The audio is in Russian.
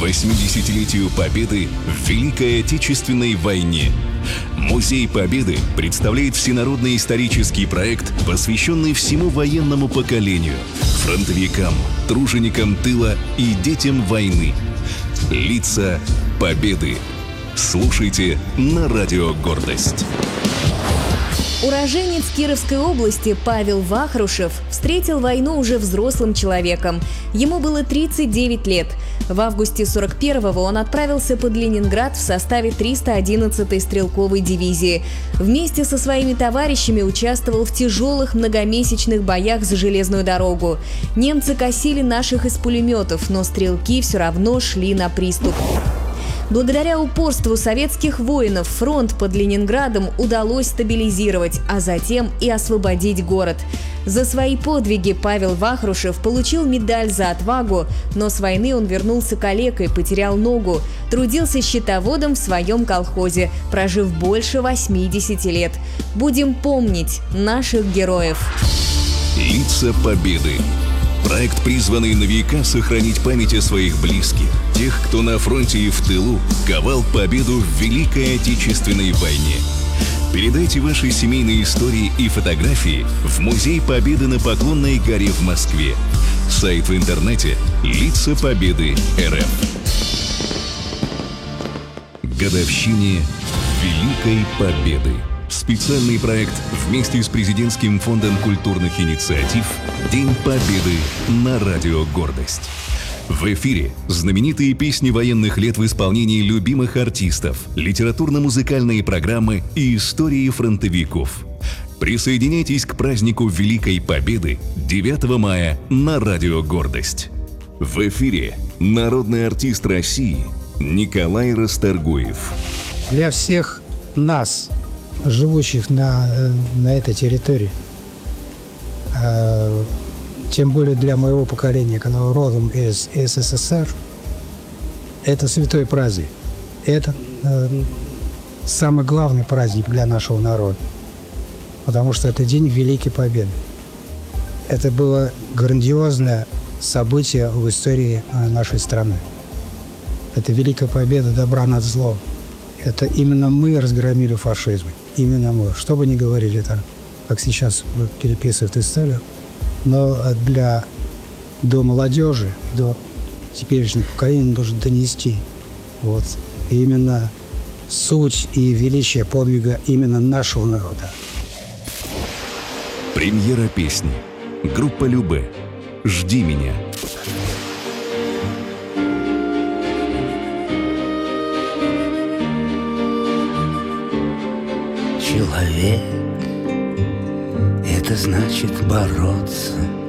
80-летию Победы в Великой Отечественной войне. Музей Победы представляет всенародный исторический проект, посвященный всему военному поколению, фронтовикам, труженикам тыла и детям войны. Лица Победы. Слушайте на радио «Гордость». Уроженец Кировской области Павел Вахрушев встретил войну уже взрослым человеком. Ему было 39 лет. В августе 41-го он отправился под Ленинград в составе 311-й стрелковой дивизии. Вместе со своими товарищами участвовал в тяжелых многомесячных боях за железную дорогу. Немцы косили наших из пулеметов, но стрелки все равно шли на приступ. Благодаря упорству советских воинов фронт под Ленинградом удалось стабилизировать, а затем и освободить город. За свои подвиги Павел Вахрушев получил медаль за отвагу, но с войны он вернулся калекой, потерял ногу, трудился счетоводом в своем колхозе, прожив больше 80 лет. Будем помнить наших героев. Лица Победы. Проект, призванный на века сохранить память о своих близких, тех, кто на фронте и в тылу ковал победу в Великой Отечественной войне. Передайте ваши семейные истории и фотографии в Музей Победы на Поклонной горе в Москве. Сайт в интернете «Лица Победы РФ». Годовщине Великой Победы. Специальный проект вместе с Президентским фондом культурных инициатив «День Победы» на радио «Гордость». В эфире знаменитые песни военных лет в исполнении любимых артистов, литературно-музыкальные программы и истории фронтовиков. Присоединяйтесь к празднику Великой Победы 9 мая на радио «Гордость». В эфире народный артист России Николай Расторгуев. Для всех нас, живущих на этой территории, тем более для моего поколения, которое родом из СССР, это святой праздник. Это самый главный праздник для нашего народа, потому что это день Великой Победы. Это было грандиозное событие в истории нашей страны. Это Великая Победа добра над злом. Это именно мы разгромили фашизм. Именно мы. Что бы ни говорили там, как сейчас переписывают историю, но до молодежи, до теперешнего поколения нужно донести вот именно суть и величие подвига именно нашего народа. Премьера песни. Группа Любэ. «Жди меня». Человек — это значит бороться